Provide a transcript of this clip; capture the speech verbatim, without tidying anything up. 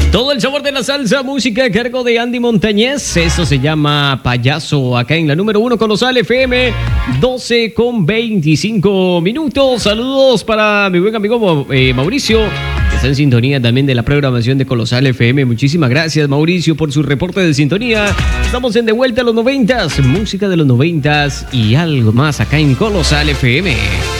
Todo el sabor de la salsa, música a cargo de Andy Montañez. Eso se llama Payaso, acá en la número uno Colosal F M, doce con veinticinco minutos. Saludos para mi buen amigo eh, Mauricio, que está en sintonía también de la programación de Colosal F M. Muchísimas gracias, Mauricio, por su reporte de sintonía. Estamos en De Vuelta a los noventas, música de los noventas y algo más acá en Colosal F M.